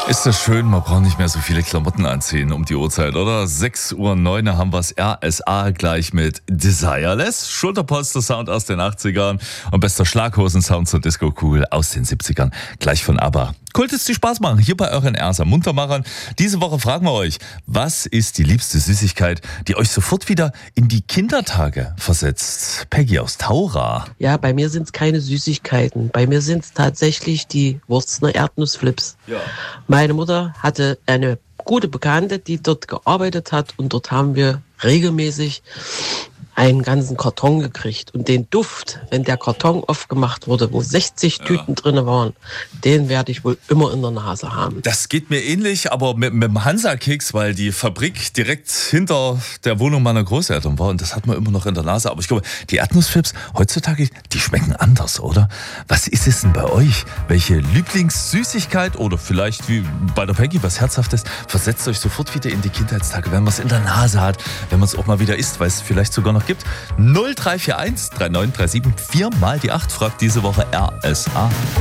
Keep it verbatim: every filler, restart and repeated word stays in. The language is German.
Ist das schön, man braucht nicht mehr so viele Klamotten anziehen um die Uhrzeit, oder? sechs Uhr neun haben wir es R S A gleich mit Desireless, Schulterpolster-Sound aus den achtzigern und bester Schlaghosen-Sound zur Disco-Kugel aus den siebzigern, gleich von ABBA. Kultis, die Spaß machen, hier bei euren R S A Muntermachern. Diese Woche fragen wir euch, was ist die liebste Süßigkeit, die euch sofort wieder in die Kindertage versetzt? Peggy aus Taura. Ja, bei mir sind es keine Süßigkeiten. Bei mir sind es tatsächlich die Wurzner Erdnussflips. Ja. Meine Mutter hatte eine gute Bekannte, die dort gearbeitet hat, und dort haben wir regelmäßig einen ganzen Karton gekriegt. Und den Duft, wenn der Karton aufgemacht wurde, wo sechzig ja. Tüten drin waren, den werde ich wohl immer in der Nase haben. Das geht mir ähnlich, aber mit, mit dem Hansa-Keks, weil die Fabrik direkt hinter der Wohnung meiner Großeltern war und das hat man immer noch in der Nase. Aber ich glaube, die Erdnussflips heutzutage, die schmecken anders, oder? Was ist es denn bei euch? Welche Lieblingssüßigkeit oder vielleicht wie bei der Peggy was Herzhaftes versetzt euch sofort wieder in die Kindheitstage, wenn man es in der Nase hat, wenn man es auch mal wieder isst, weil es vielleicht sogar noch gibt. null drei vier eins drei neun drei sieben vier mal die acht fragt diese Woche R S A.